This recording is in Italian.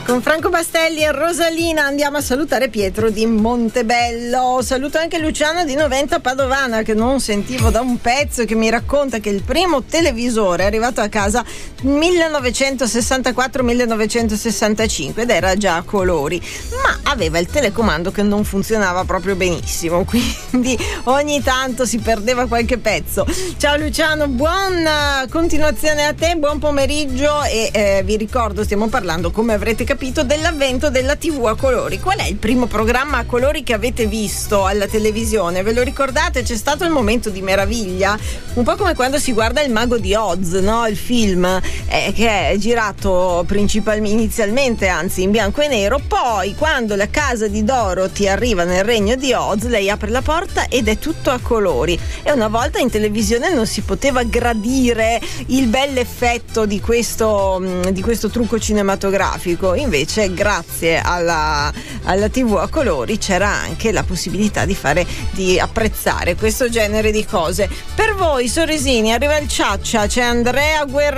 Con Franco Bastelli e Rosalina andiamo a salutare Pietro di Montebello. Saluto anche Luciano di Noventa Padovana, che non sentivo da un pezzo e che mi racconta che il primo televisore è arrivato a casa 1964-1965 ed era già a colori, ma aveva il telecomando che non funzionava proprio benissimo, quindi ogni tanto si perdeva qualche pezzo. Ciao Luciano, buona continuazione a te, buon pomeriggio e vi ricordo, stiamo parlando, come avrete capito, dell'avvento della TV a colori. Qual è il primo programma a colori che avete visto alla televisione? Ve lo ricordate? C'è stato il momento di meraviglia, un po' come quando si guarda Il Mago di Oz, no? Il film che è girato inizialmente in bianco e nero, poi quando la casa di Dorothy arriva nel regno di Oz, lei apre la porta ed è tutto a colori, e una volta in televisione non si poteva gradire il bell'effetto di questo trucco cinematografico. Invece grazie alla TV a colori c'era anche la possibilità di apprezzare questo genere di cose. Per voi sorrisini arriva il Ciaccia, c'è Andrea Guerrero